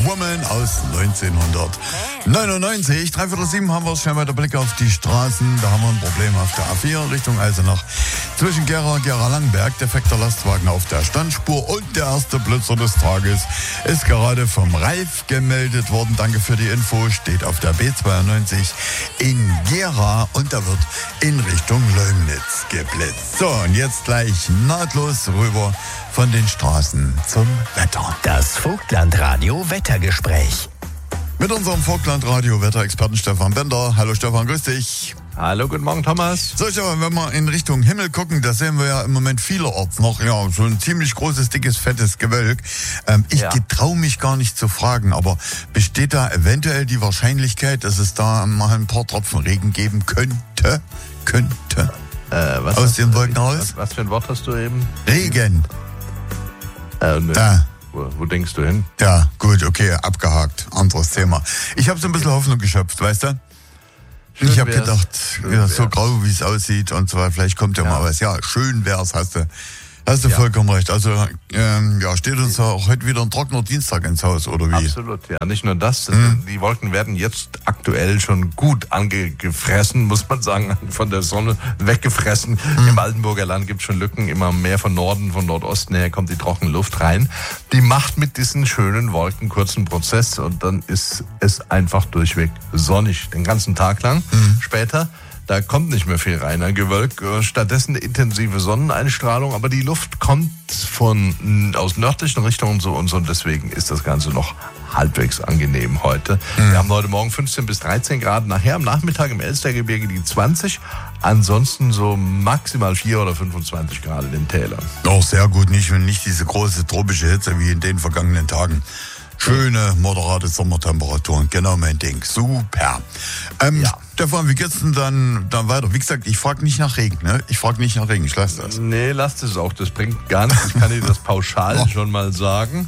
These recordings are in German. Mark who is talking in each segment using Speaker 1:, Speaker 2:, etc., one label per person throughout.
Speaker 1: Woman aus 1999. 6:45 haben wir schnell mal der Blick auf die Straßen. Da haben wir ein Problem auf der A4 Richtung Eisenach. Zwischen Gera und Gera-Langberg, defekter Lastwagen auf der Standspur und der erste Blitzer des Tages ist gerade vom Ralf gemeldet worden. Danke für die Info. Steht auf der B92 in Gera und da wird in Richtung Leumnitz geblitzt. So, und jetzt gleich nahtlos rüber von den Straßen zum Wetter.
Speaker 2: Das Vogtlandradio Wettergespräch.
Speaker 1: Mit unserem Vogtlandradio-Wetterexperten Stefan Bender. Hallo Stefan, grüß dich.
Speaker 3: Hallo, guten Morgen Thomas.
Speaker 1: So Stefan, wenn wir in Richtung Himmel gucken, da sehen wir ja im Moment vielerorts noch so ein ziemlich großes, dickes, fettes Gewölk. Ich getraue mich gar nicht zu fragen, aber besteht da eventuell die Wahrscheinlichkeit, dass es da mal ein paar Tropfen Regen geben könnte?
Speaker 3: Was
Speaker 1: aus den Wolken raus?
Speaker 3: Was für ein Wort hast du eben?
Speaker 1: Regen.
Speaker 3: Da. Wo denkst du hin?
Speaker 1: Ja, gut, okay, abgehakt. Anderes Thema. Ich habe so ein bisschen Hoffnung geschöpft, weißt du? Ich habe gedacht, so grau wie es aussieht und zwar vielleicht kommt ja mal was. Ja, schön wär's, hast du vollkommen recht. Also steht uns auch heute wieder ein trockener Dienstag ins Haus, oder wie?
Speaker 3: Absolut, ja. Nicht nur das, die Wolken werden jetzt aktuell schon gut angefressen, muss man sagen, von der Sonne weggefressen. Im Altenburger Land gibt es schon Lücken, immer mehr von Norden, von Nordosten her kommt die trockene Luft rein. Die macht mit diesen schönen Wolken kurzen Prozess und dann ist es einfach durchweg sonnig, den ganzen Tag lang. Später, da kommt nicht mehr viel rein an Gewölk, stattdessen eine intensive Sonneneinstrahlung, aber die Luft kommt aus nördlichen Richtungen und deswegen ist das Ganze noch halbwegs angenehm heute. Wir haben heute Morgen 15 bis 13 Grad, nachher am Nachmittag im Elstergebirge die 20, ansonsten so maximal 4 oder 25 Grad in den Tälern.
Speaker 1: Auch sehr gut, nicht diese große tropische Hitze wie in den vergangenen Tagen. Schöne, moderate Sommertemperaturen, genau mein Ding. Super. Stefan, wie geht's denn dann weiter? Wie gesagt, ich frage nicht nach Regen, ne? Ich lasse das.
Speaker 3: Nee, lasst es auch, das bringt gar nichts. Ich kann dir das pauschal schon mal sagen.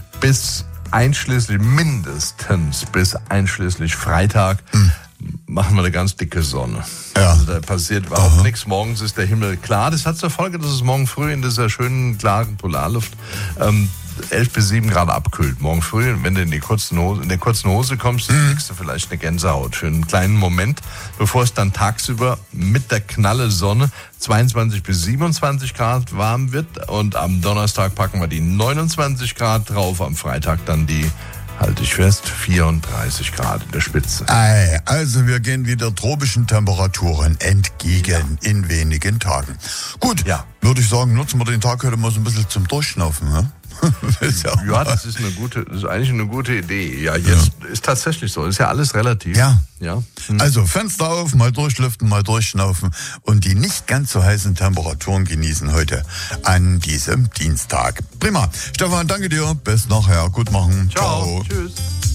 Speaker 3: Mindestens bis einschließlich Freitag machen wir eine ganz dicke Sonne. Ja. Also da passiert überhaupt nichts. Morgens ist der Himmel klar. Das hat zur Folge, dass es morgen früh in dieser schönen, klaren Polarluft 11 bis 7 Grad abkühlt. Morgen früh, wenn du in der kurzen Hose kommst, kriegst du vielleicht eine Gänsehaut für einen kleinen Moment, bevor es dann tagsüber mit der knalle Sonne 22 bis 27 Grad warm wird. Und am Donnerstag packen wir die 29 Grad drauf, am Freitag dann die, halte ich fest, 34 Grad in der Spitze.
Speaker 1: Also wir gehen wieder tropischen Temperaturen entgegen in wenigen Tagen. Gut, würde ich sagen, nutzen wir den Tag heute mal so ein bisschen zum Durchschnaufen, ne?
Speaker 3: Ja, das ist eigentlich eine gute Idee. Ja, jetzt ist tatsächlich so. Ist ja alles relativ.
Speaker 1: Ja. Also Fenster auf, mal durchlüften, mal durchschnaufen und die nicht ganz so heißen Temperaturen genießen heute an diesem Dienstag. Prima. Stefan, danke dir. Bis nachher. Gut machen.
Speaker 3: Ciao. Tschüss.